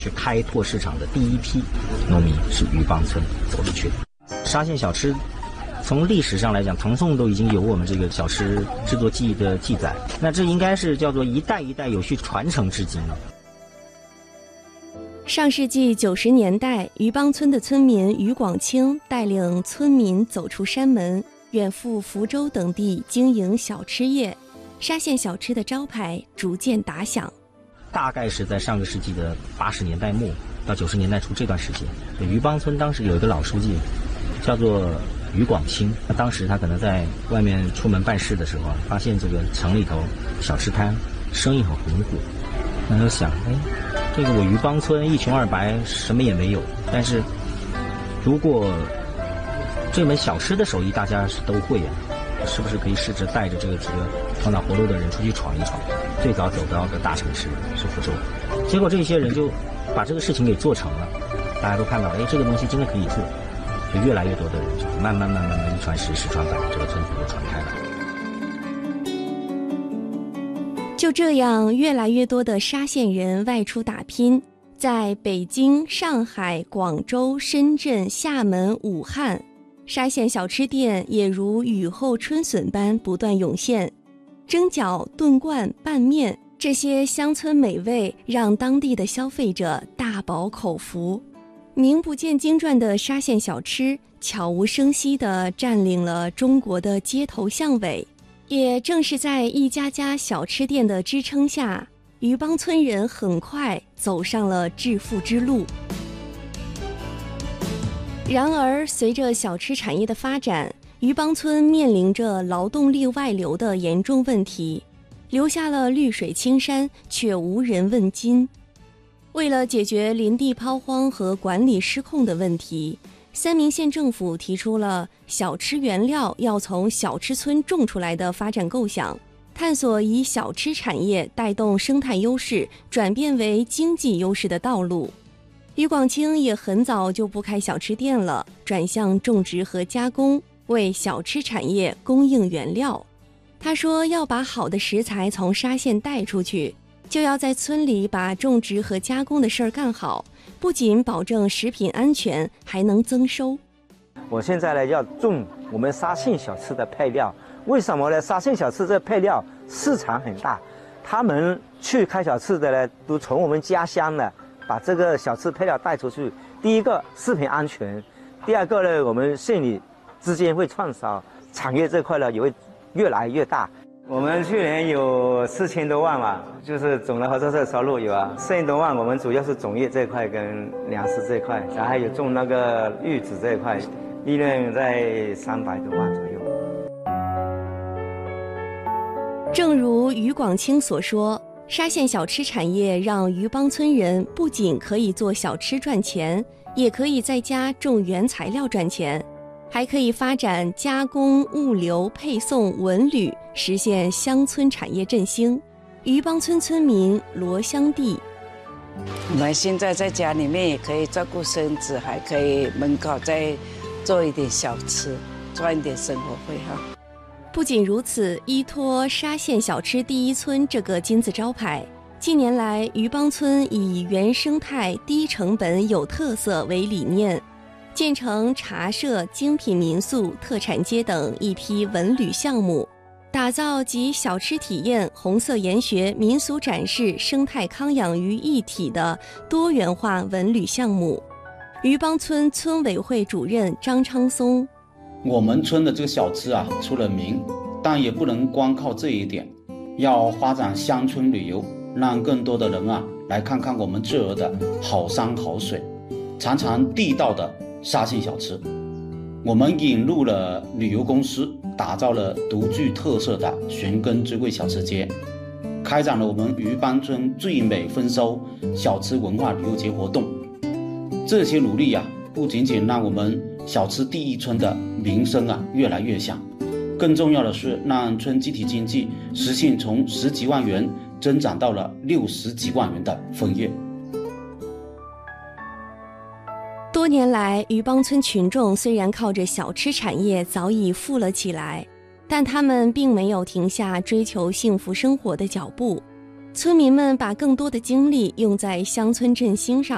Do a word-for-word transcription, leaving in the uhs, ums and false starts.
去开拓市场的第一批农民是渔帮村走出去的。沙县小吃从历史上来讲，唐宋都已经有我们这个小吃制作技艺的记载，那这应该是叫做一代一代有序传承至今了。 上世纪九十年代，渔帮村的村民于广清带领村民走出山门，远赴福州等地经营小吃业，沙县小吃的招牌逐渐打响。 大概是在上个世纪的八十年代末到九十年代初这段时间，渔帮村当时有一个老书记，叫做于广清。那当时他可能在外面出门办事的时候，发现这个城里头小吃摊生意很红火，那就想，哎，这个我渔帮村一穷二白，什么也没有，但是如果这门小吃的手艺大家是都会啊，是不是可以试着带着这个几个头脑活络的人出去闯一闯？最早走到的大城市是福州，结果这些人就把这个事情给做成了，大家都看到，哎，这个东西真的可以做，就越来越多的人就慢慢慢慢的一传十，十传百，这个村子就传开了。 就这样，越来越多的沙县人外出打拼，在北京、上海、广州、深圳、厦门、武汉，沙县小吃店也如雨后春笋般不断涌现。蒸饺、炖罐、拌面，这些乡村美味让当地的消费者大饱口福。名不见经传的沙县小吃悄无声息地占领了中国的街头巷尾。也正是在一家家小吃店的支撑下，渔帮村人很快走上了致富之路。然而，随着小吃产业的发展，渔帮村面临着劳动力外流的严重问题，留下了绿水青山，却无人问津。为了解决林地抛荒和管理失控的问题，三明县政府提出了小吃原料要从小吃村种出来的发展构想，探索以小吃产业带动生态优势转变为经济优势的道路。于广清也很早就不开小吃店了，转向种植和加工，为小吃产业供应原料。他说要把好的食材从沙县带出去，就要在村里把种植和加工的事儿干好，不仅保证食品安全，还能增收。 我现在呢要种我们沙县小吃的配料，为什么呢？沙县小吃这配料市场很大，他们去开小吃的呢，都从我们家乡呢把这个小吃配料带出去。第一个食品安全，第二个呢，我们县里之间会串烧，产业这块呢也会越来越大。我们去年有四千多万嘛，就是总的合作社收入有啊，四千多万。我们主要是种业这块跟粮食这块，然后还有种那个玉子这块，利润在三百多万左右。 正如于广清所说，沙县小吃产业让渔帮村人不仅可以做小吃赚钱，也可以在家种原材料赚钱，还可以发展加工、物流、配送、文旅，实现乡村产业振兴。渔帮村村民罗香娣： 我们现在在家里面也可以照顾孙子，还可以门口再做一点小吃，赚一点生活费哈。 不仅如此，依托沙县小吃第一村这个金字招牌，近年来渔帮村以原生态、低成本、有特色为理念，建成茶社、精品民宿、特产街等一批文旅项目，打造集小吃体验、红色研学、民俗展示、生态康养于一体的多元化文旅项目。渔帮村村委会主任张昌松： 我们村的这个小吃啊出了名，但也不能光靠这一点，要发展乡村旅游，让更多的人啊来看看我们这儿的好山好水，尝尝地道的沙县小吃。我们引入了旅游公司，打造了独具特色的寻根之味小吃街，开展了我们渔帮村最美丰收小吃文化旅游节活动。这些努力啊，不仅仅让我们小吃第一村的名声啊越来越响，更重要的是让村集体经济实现从十几万元增长到了六十几万元的分业。 多年来，渔帮村群众虽然靠着小吃产业早已富了起来，但他们并没有停下追求幸福生活的脚步。村民们把更多的精力用在乡村振兴上。